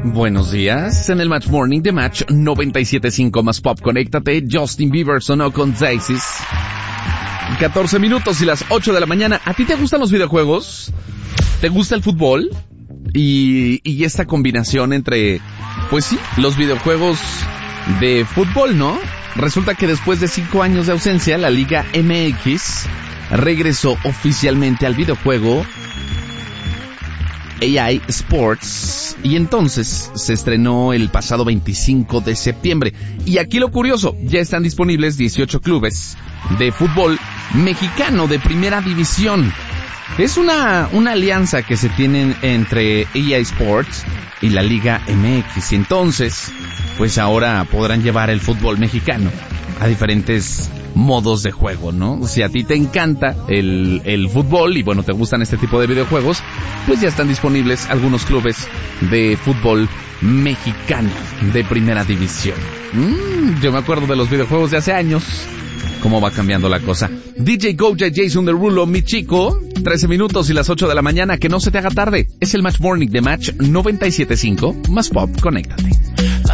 Buenos días, en el Match Morning de Match 97.5 más Pop. Conéctate, Justin Bieber sonó con Daisies. 14 minutos y las 8 de la mañana. ¿A ti te gustan los videojuegos? ¿Te gusta el fútbol? Y esta combinación entre, pues sí, los videojuegos de fútbol, ¿no? Resulta que después de 5 años de ausencia, la Liga MX regresó oficialmente al videojuego EA Sports, y entonces se estrenó el pasado 25 de septiembre. Y aquí lo curioso, ya están disponibles 18 clubes de fútbol mexicano de primera división. Es una alianza que se tiene entre EA Sports y la Liga MX, y entonces, pues ahora podrán llevar el fútbol mexicano a diferentes modos de juego, ¿no? Si a ti te encanta el fútbol y bueno, te gustan este tipo de videojuegos, pues ya están disponibles algunos clubes de fútbol mexicano de primera división. Yo me acuerdo de los videojuegos de hace años. Cómo va cambiando la cosa. DJ Goja, Jason Derulo, mi chico. 13 minutos y las 8 de la mañana. Que no se te haga tarde. Es el Match Morning de Match 97.5 más Pop. Conéctate.